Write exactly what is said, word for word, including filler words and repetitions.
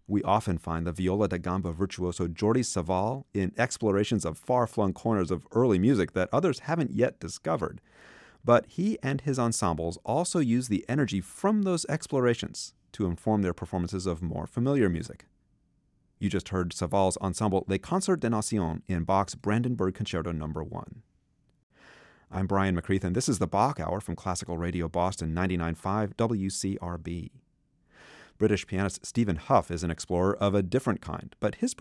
We often find the viola da gamba virtuoso Jordi Savall in explorations of far-flung corners of early music that others haven't yet discovered. But he and his ensembles also use the energy from those explorations to inform their performances of more familiar music. You just heard Savall's ensemble Les Concerts des Nations in Bach's Brandenburg Concerto number one. I'm Brian McCreath, and this is the Bach Hour from Classical Radio Boston ninety-nine point five W C R B. British pianist Stephen Hough is an explorer of a different kind, but his